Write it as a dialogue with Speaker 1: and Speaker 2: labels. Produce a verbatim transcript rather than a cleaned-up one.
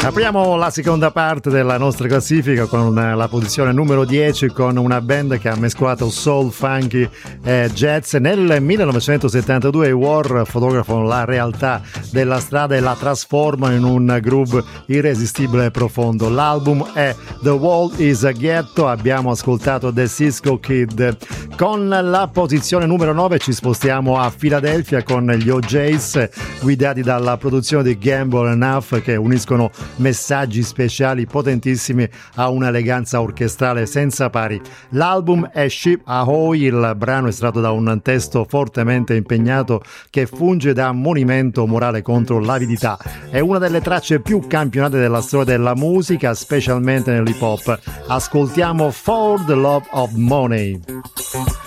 Speaker 1: Apriamo la seconda parte della nostra classifica con la posizione numero dieci, con una band che ha mescolato soul, funky e jazz. Nel millenovecentosettantadue i War fotografano la realtà della strada e la trasformano in un groove irresistibile e profondo. L'album è The World is a Ghetto. Abbiamo ascoltato The Cisco Kid. Con la posizione numero nove ci spostiamo a Filadelfia con gli O Js, guidati dalla produzione di Gamble and Huff, che uniscono messaggi speciali potentissimi a un'eleganza orchestrale senza pari. L'album è Ship Ahoy, il brano è estratto da un testo fortemente impegnato che funge da monumento morale contro l'avidità. È una delle tracce più campionate della storia della musica, specialmente nell'hip hop. Ascoltiamo For the Love of Money.